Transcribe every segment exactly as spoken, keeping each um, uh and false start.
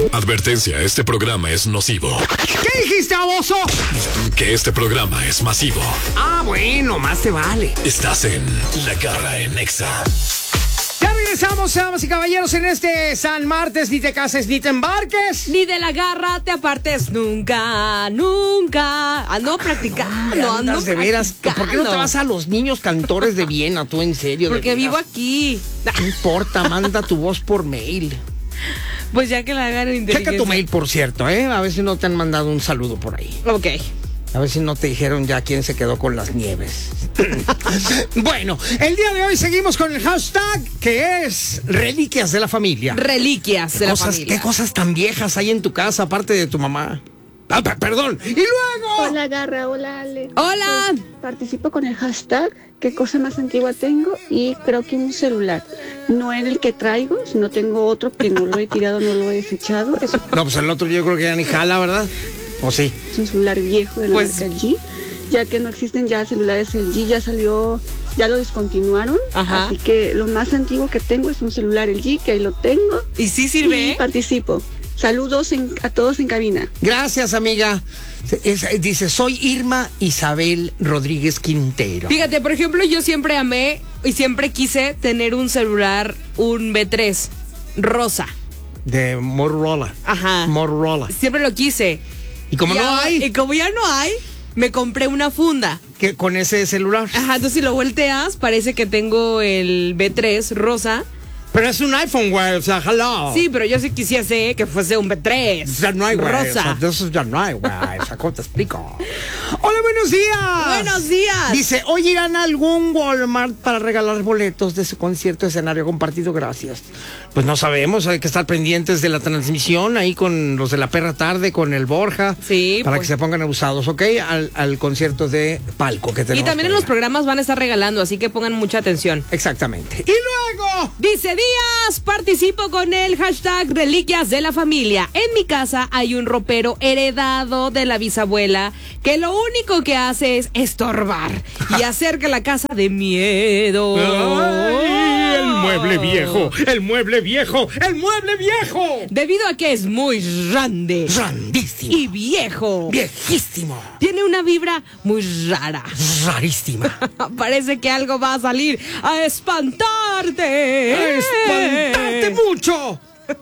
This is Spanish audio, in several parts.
Advertencia, este programa es nocivo. ¿Qué dijiste, baboso? Que este programa es masivo. Ah, bueno, más te vale. Estás en La Garra en Nexa. Ya regresamos, damas y caballeros, en este San Martes. Ni te cases ni te embarques. Ni de la garra te apartes nunca, nunca. Ando practicando, Ay, ando de veras. practicando. ¿Por qué no te vas a los niños cantores de Viena, tú, en serio? Porque vivo aquí. No importa, manda tu voz por mail. Pues ya que la hagan inteligencia. Checa tu mail, por cierto, ¿eh? A ver si no te han mandado un saludo por ahí. Ok. A ver si no te dijeron ya quién se quedó con las nieves. Bueno, el día de hoy seguimos con el hashtag que es Reliquias de la Familia. Reliquias de la Cosas, familia. ¿Qué cosas tan viejas hay en tu casa aparte de tu mamá? Ah, pe- perdón. Y luego... Hola Garra, hola Ale. Hola. Eh, participo con el hashtag qué cosa más antigua tengo y creo que un celular. No era el que traigo, sino tengo otro que no lo he tirado, no lo he desechado. Es, No, pues el otro yo creo que ya ni jala, ¿verdad? ¿O sí? es un celular viejo de la Pues- marca L G, ya que no existen ya celulares L G, ya salió, ya lo descontinuaron. Ajá. Así que lo más antiguo que tengo es un celular L G, que ahí lo tengo. ¿Y sí Y sirve? participo. Saludos en- a todos en cabina. Gracias, amiga. Es- dice, soy Irma Isabel Rodríguez Quintero. Fíjate, por ejemplo, yo siempre amé y siempre quise tener un celular, un B tres, rosa. De Motorola. Ajá. Motorola. Siempre lo quise. Y como Y no ahora- hay, Y como ya no hay, me compré una funda. que con ese celular. Ajá, entonces si lo volteas, parece que tengo el B tres rosa. Pero es un iPhone, güey, o sea, hello. Sí, pero yo sí quisiese que fuese un B tres. Ya no hay, güey. rosa. O sea, de esos ya no hay, güey. O sea, ¿cómo te explico? Hola, buenos días. Buenos días. Dice, hoy irán a algún Walmart para regalar boletos de su concierto escenario compartido, gracias. Pues no sabemos, hay que estar pendientes de la transmisión ahí con los de la perra tarde, con el Borja. Sí, Para pues. que se pongan abusados, ¿ok? Al, al concierto de Palco que Y tenemos. también en por los allá. programas van a estar regalando, así que pongan mucha atención. Exactamente. Y luego... Dice Díaz, participo con el hashtag Reliquias de la Familia. En mi casa hay un ropero heredado de la bisabuela que lo único que hace es estorbar y hacer que la casa de miedo. ¡Ay, el mueble viejo! ¡El mueble viejo! ¡El mueble viejo! Debido a que es muy grande Grandísimo. y viejo. Viejísimo. Tiene una vibra muy rara. Rarísima. Parece que algo va a salir a espantarte. ¡A espantarte mucho!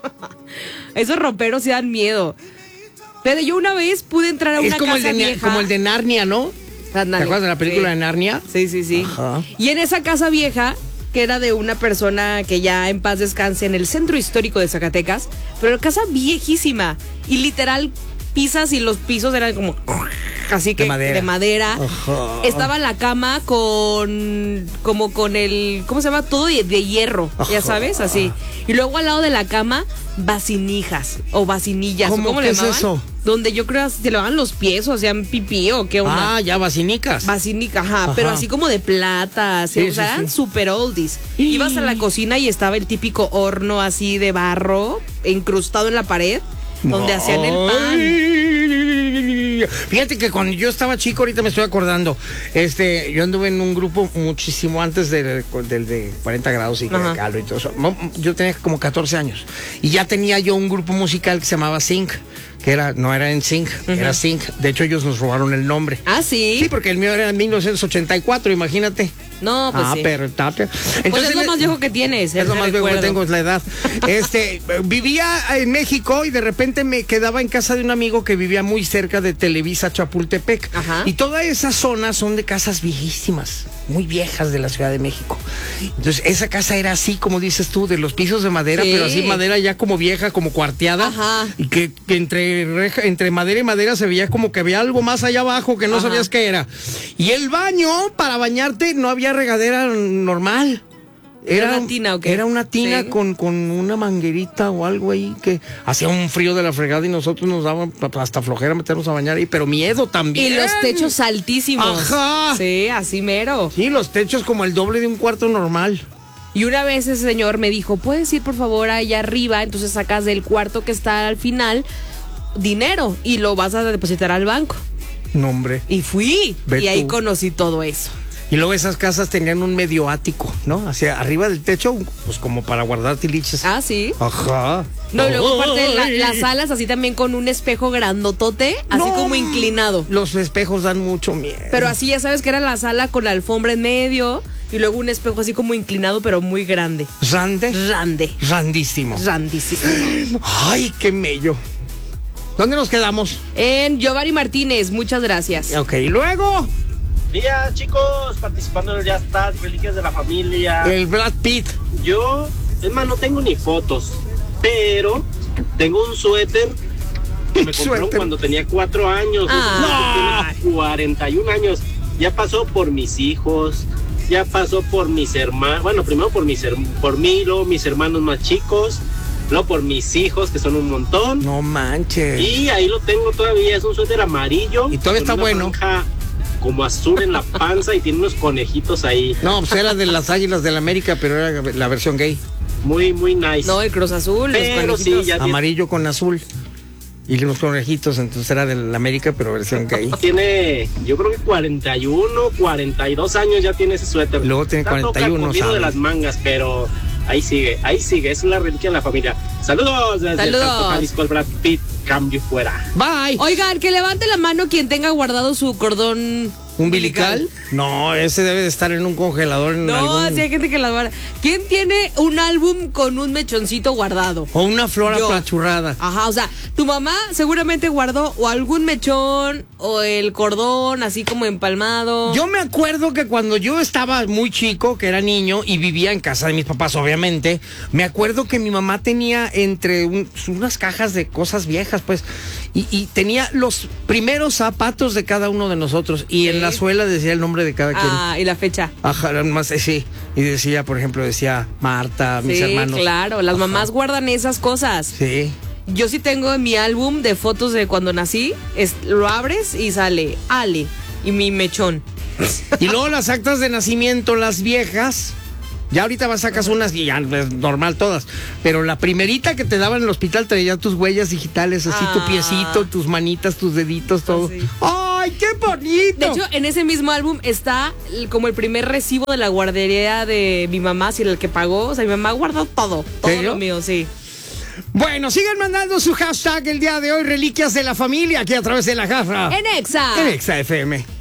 Esos roperos sí dan miedo. Pero yo una vez pude entrar a una Es como el, casa de, Nia- vieja. como el de Narnia, ¿no? Ándale. ¿Te acuerdas de la película Sí. de Narnia? Sí, sí, sí. Ajá. Y en esa casa vieja, que era de una persona que ya en paz descanse en el centro histórico de Zacatecas, pero casa viejísima. Y literal pisas y los pisos eran como así que De madera. de madera. Ajá. Estaba la cama con como con el ¿cómo se llama? Todo de, de hierro, ya Ajá. sabes, así. Y luego al lado de la cama vasinijas o vasinillas, ¿Cómo? ¿cómo ¿Qué le es llamaban? eso? Donde yo creo se lavaban los pies o hacían pipí o qué onda. Ah, ya, basinicas. Basílica, ajá, Ajá. pero así como de plata, así, Sí, o sea, sí, eran sí. super oldies. Y- Ibas a la cocina y estaba el típico horno así de barro incrustado en la pared donde hacían el pan. Ay, fíjate que cuando yo estaba chico, ahorita me estoy acordando, este, yo anduve en un grupo muchísimo antes del, del de cuarenta grados y que Ajá. calor y todo eso. Mo- Yo tenía como catorce años y ya tenía yo un grupo musical que se llamaba Sync, que era, no era en Sync, era Sync. De hecho, ellos nos robaron el nombre. Ah, sí. Sí, porque el mío era en mil novecientos ochenta y cuatro, imagínate. No, pues ah, sí. pero tate. Pues es lo le- más viejo que tienes. es lo ese más viejo que recuerdo. tengo, es la edad. Este, vivía en México y de repente me quedaba en casa de un amigo que vivía muy cerca de Televisa Chapultepec. Ajá. Y toda esa zona son de casas viejísimas, muy viejas de la Ciudad de México. Entonces, esa casa era así, como dices tú, de los pisos de madera, Sí. pero así madera ya como vieja, como cuarteada. Ajá. Y que, que entre, reja- entre madera y madera se veía como que había algo más allá abajo que no Ajá. sabías qué era. Y el baño, para bañarte, no había regadera normal. ¿Era una tina o qué? Era una tina Sí. con, con una manguerita o algo ahí que hacía un frío de la fregada y nosotros nos daban hasta flojera meternos a bañar ahí, pero miedo también. Y los techos altísimos. Ajá. Sí, así mero. Sí, los techos como el doble de un cuarto normal. Y una vez ese señor me dijo, ¿puedes ir por favor allá arriba? Entonces sacas del cuarto que está al final dinero y lo vas a depositar al banco. No, hombre. Y fui. Ve y ahí tú. conocí todo eso. Y luego esas casas tenían un medio ático, ¿no? Hacia arriba del techo, pues como para guardar tiliches. Ah, sí. Ajá. No, y luego aparte la- Ay. las salas así también con un espejo grandotote, así No, como inclinado. Los espejos dan mucho miedo. Pero así ya sabes que era la sala con la alfombra en medio y luego un espejo así como inclinado pero muy grande. Rande. Rande. Randísimo. Randísimo. Ay, qué mello. ¿Dónde nos quedamos? En Giovanni Martínez, muchas gracias. Ok, y luego Días, chicos, participando en el Ya Estás, Reliquias de la Familia. el Brad Pitt. Yo, es más, no tengo ni fotos, pero tengo un suéter que me compraron Suéter. cuando tenía cuatro años. Ah. Tiene cuarenta y un años. Ya pasó por mis hijos, ya pasó por mis hermanos. Bueno, primero por, mis her- por mí, luego mis hermanos más chicos, luego por mis hijos, que son un montón. No manches. Y ahí lo tengo todavía, es un suéter amarillo. Y todavía con está una bueno. franja como azul en la panza y tiene unos conejitos ahí. No, pues era de las Águilas del América, pero era la versión gay. Muy, muy nice. No, el Cruz Azul, los Pero sí, conejitos. ya tiene, Amarillo con azul. Y unos conejitos, entonces era del América, pero versión gay. tiene, yo creo que cuarenta y uno, cuarenta y dos años ya tiene ese suéter. Luego tiene Está cuarenta y uno, toca comido de ¿sabes? las mangas, pero ahí sigue, ahí sigue, es la reliquia de la familia. Saludos desde Saludos. el Salto Jalisco, el Brad Pitt, cambio fuera. Bye. Oigan, que levante la mano quien tenga guardado su cordón ¿Umbilical? No, ese debe de estar en un congelador. En No, algún... sí hay gente que la guarda. ¿Quién tiene un álbum con un mechoncito guardado? O una flor Yo. apachurrada. Ajá, o sea, tu mamá seguramente guardó o algún mechón o el cordón así como empalmado. Yo me acuerdo que cuando yo estaba muy chico, que era niño y vivía en casa de mis papás, obviamente, me acuerdo que mi mamá tenía entre un- unas cajas de cosas viejas, pues, y, y tenía los primeros zapatos de cada uno de nosotros y en Sí. la suela decía el nombre de cada quien. Ah, y la fecha. Ajá, más, eh, sí. Y decía, por ejemplo, decía Marta, mis Sí, hermanos. claro, las mamás guardan esas cosas. Sí. Yo sí tengo en mi álbum de fotos de cuando nací, es, lo abres y sale Ale y mi mechón. Y luego las actas de nacimiento, las viejas. Ya ahorita vas sacas unas y ya es normal todas. Pero la primerita que te daban en el hospital traía tus huellas digitales, así tu Ah. piecito, tus manitas, tus deditos, todo. sí. ¡Ay, qué bonito! De hecho, en ese mismo álbum está el- como el primer recibo de la guardería de mi mamá, si era el que pagó. O sea, mi mamá guardó todo, todo ¿Serio? lo mío, sí. Bueno, sigan mandando su hashtag el día de hoy, Reliquias de la Familia, aquí a través de la garra. En Exa. En Exa F M.